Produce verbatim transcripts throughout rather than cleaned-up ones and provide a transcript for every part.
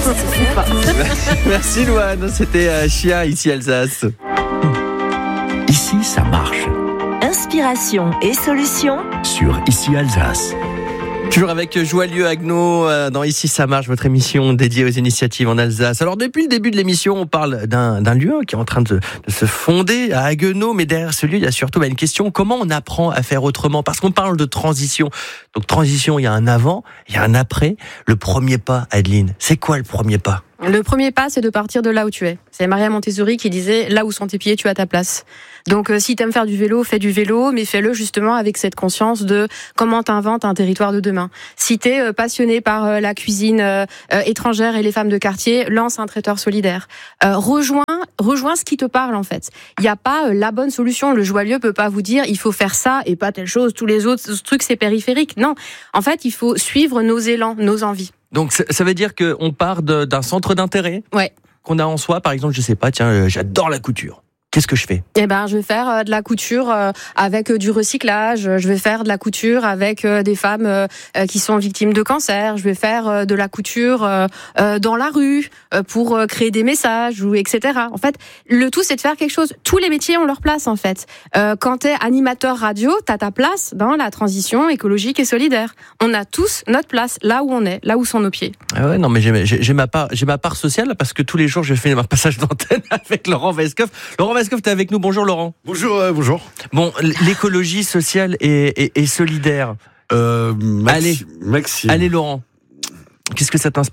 C'est pas. Merci Louane, c'était euh, Chia, ici Alsace. Ici, ça marche. Inspiration et solutions Sur Ici Alsace. Toujours avec Joyeux Agneau euh, dans Ici ça marche, votre émission dédiée aux initiatives en Alsace. Alors depuis le début de l'émission, on parle d'un, d'un lieu qui est en train de, de se fonder à Haguenau, mais derrière ce lieu, il y a surtout bah, une question, comment on apprend à faire autrement ? Parce qu'on parle de transition. Donc transition, il y a un avant, il y a un après. Le premier pas, Adeline, c'est quoi le premier pas ? Le premier pas, c'est de partir de là où tu es. C'est Maria Montessori qui disait « Là où sont tes pieds, tu as ta place ». Donc euh, si tu aimes faire du vélo, fais du vélo, mais fais-le justement avec cette conscience de comment t'inventes un territoire de demain. Si t'es euh, passionné par euh, la cuisine euh, euh, étrangère et les femmes de quartier, lance un traiteur solidaire. Euh, rejoins, rejoins ce qui te parle en fait. Il n'y a pas euh, la bonne solution. Le Joyeux peut pas vous dire « Il faut faire ça et pas telle chose. Tous les autres trucs, c'est périphérique ». Non, en fait, il faut suivre nos élans, nos envies. Donc ça veut dire qu'on part de, d'un centre d'intérêt Ouais. qu'on a en soi, par exemple, je sais pas, tiens, euh, j'adore la couture. Qu'est-ce que je fais ? Eh ben, je vais faire euh, de la couture euh, avec euh, du recyclage. Je vais faire de la couture avec euh, des femmes euh, qui sont victimes de cancer. Je vais faire euh, de la couture euh, euh, dans la rue euh, pour euh, créer des messages, ou et cetera. En fait, le tout, c'est de faire quelque chose. Tous les métiers ont leur place, en fait. Euh, quand t'es animateur radio, t'as ta place dans la transition écologique et solidaire. On a tous notre place là où on est, là où sont nos pieds. Ah ouais, non, mais j'ai, j'ai, j'ai ma part, j'ai ma part sociale là, parce que tous les jours, je fais un passage d'antenne avec Laurent Weisskopf. Laurent Weisskopf, t'es avec nous. Bonjour Laurent. Bonjour, euh, bonjour. Bon, l'écologie sociale et, et, et solidaire. Euh, Maxi- allez, Maxime. allez Laurent. Qu'est-ce que ça t'inspire ?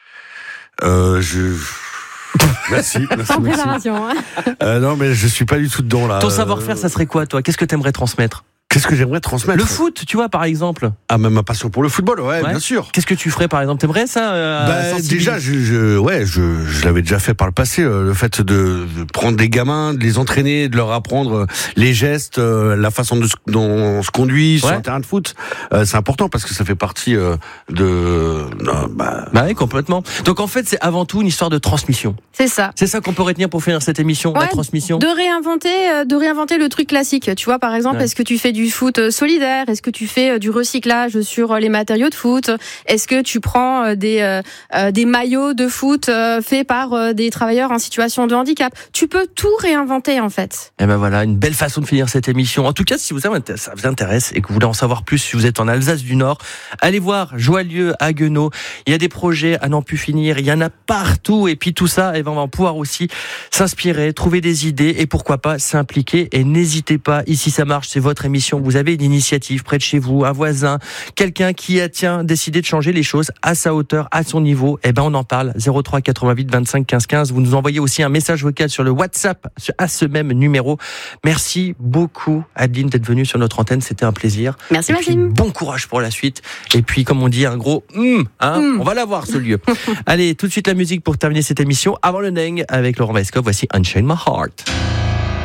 Euh, je. Merci. merci Sans Maxime. préparation. Hein. Euh, non, mais je suis pas du tout dedans là. Ton savoir-faire, ça serait quoi, toi ? Qu'est-ce que t'aimerais transmettre ? Qu'est-ce que j'aimerais transmettre ? Le foot, tu vois, par exemple. Ah, même ma passion pour le football, ouais, Ouais. bien sûr. Qu'est-ce que tu ferais, par exemple ? T'aimerais ça euh, Bah, sensibiliser- déjà, je, je, ouais, je, je l'avais déjà fait par le passé. euh, Le fait de, de prendre des gamins, de les entraîner, de leur apprendre euh, les gestes, euh, la façon de, se- dont on se conduit sur Ouais. un terrain de foot, euh, c'est important parce que ça fait partie euh, de. euh, bah, Bah oui, complètement. Donc en fait, c'est avant tout une histoire de transmission. C'est ça. C'est ça qu'on peut retenir pour finir cette émission, la Ouais, transmission. De réinventer, euh, de réinventer le truc classique. Tu vois, par exemple, Ouais. est-ce que tu fais du foot euh, solidaire ? Est-ce que tu fais euh, du recyclage sur euh, les matériaux de foot ? Est-ce que tu prends euh, des euh, euh, des maillots de foot euh, faits par euh, des travailleurs en situation de handicap ? Tu peux tout réinventer en fait. Et ben voilà, une belle façon de finir cette émission. En tout cas, si vous avez, ça vous intéresse et que vous voulez en savoir plus, si vous êtes en Alsace du Nord, allez voir Joyeux Haguenau. Il y a des projets à n'en plus finir. Il y en a partout. Et puis tout ça, et ben on va pouvoir aussi s'inspirer, trouver des idées et pourquoi pas s'impliquer. Et n'hésitez pas, ici ça marche, c'est votre émission. Vous avez une initiative près de chez vous, un voisin, quelqu'un qui a tiens décidé de changer les choses à sa hauteur, à son niveau. Et ben on en parle. zéro trois quatre-vingt-huit vingt-cinq quinze quinze. Vous nous envoyez aussi un message vocal sur le WhatsApp à ce même numéro. Merci beaucoup Adeline d'être venue sur notre antenne, c'était un plaisir. Merci Et puis, Maxime. bon courage pour la suite. Et puis comme on dit, un gros hum, hein, Mm. on va l'avoir ce lieu. Allez, tout de suite la musique pour terminer cette émission. Avant le Neng avec Laurent Weisskopf, voici Unchain My Heart.